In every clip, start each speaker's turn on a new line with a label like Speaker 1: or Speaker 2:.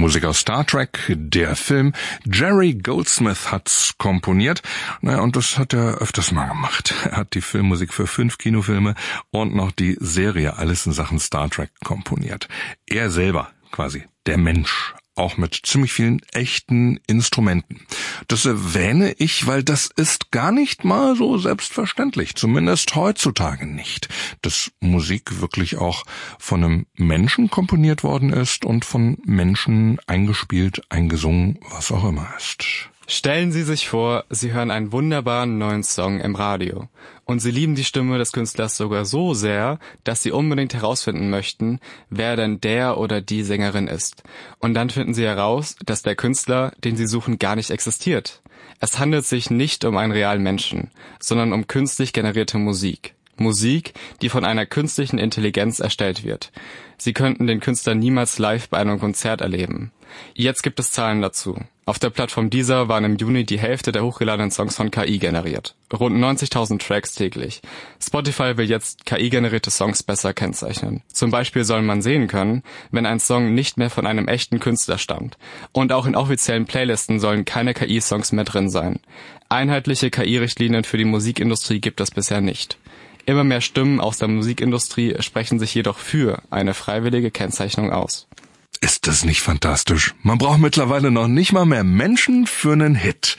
Speaker 1: Musik aus Star Trek, der Film. Jerry Goldsmith hat's komponiert. Naja, und das hat er öfters mal gemacht. Er hat die Filmmusik für 5 Kinofilme und noch die Serie Alles in Sachen Star Trek komponiert. Er selber, quasi, der Mensch. Auch mit ziemlich vielen echten Instrumenten. Das erwähne ich, weil das ist gar nicht mal so selbstverständlich, zumindest heutzutage nicht, dass Musik wirklich auch von einem Menschen komponiert worden ist und von Menschen eingespielt, eingesungen, was auch immer ist.
Speaker 2: Stellen Sie sich vor, Sie hören einen wunderbaren neuen Song im Radio. Und Sie lieben die Stimme des Künstlers sogar so sehr, dass Sie unbedingt herausfinden möchten, wer denn der oder die Sängerin ist. Und dann finden Sie heraus, dass der Künstler, den Sie suchen, gar nicht existiert. Es handelt sich nicht um einen realen Menschen, sondern um künstlich generierte Musik. Musik, die von einer künstlichen Intelligenz erstellt wird. Sie könnten den Künstler niemals live bei einem Konzert erleben. Jetzt gibt es Zahlen dazu. Auf der Plattform Deezer waren im Juni die Hälfte der hochgeladenen Songs von KI generiert. Rund 90.000 Tracks täglich. Spotify will jetzt KI-generierte Songs besser kennzeichnen. Zum Beispiel soll man sehen können, wenn ein Song nicht mehr von einem echten Künstler stammt. Und auch in offiziellen Playlisten sollen keine KI-Songs mehr drin sein. Einheitliche KI-Richtlinien für die Musikindustrie gibt es bisher nicht. Immer mehr Stimmen aus der Musikindustrie sprechen sich jedoch für eine freiwillige Kennzeichnung aus.
Speaker 1: Ist das nicht fantastisch? Man braucht mittlerweile noch nicht mal mehr Menschen für einen Hit.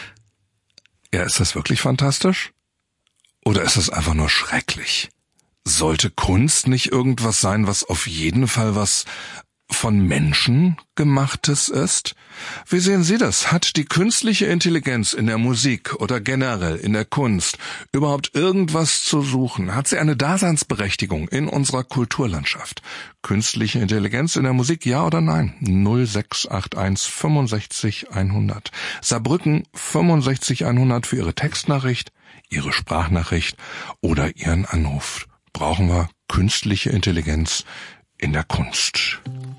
Speaker 1: Ja, ist das wirklich fantastisch? Oder ist es einfach nur schrecklich? Sollte Kunst nicht irgendwas sein, was auf jeden Fall was von Menschen gemachtes ist? Wie sehen Sie das? Hat die künstliche Intelligenz in der Musik oder generell in der Kunst überhaupt irgendwas zu suchen? Hat sie eine Daseinsberechtigung in unserer Kulturlandschaft? Künstliche Intelligenz in der Musik, ja oder nein? 0681 65 100. Saarbrücken 65 100 für Ihre Textnachricht, Ihre Sprachnachricht oder Ihren Anruf. Brauchen wir künstliche Intelligenz in der Kunst?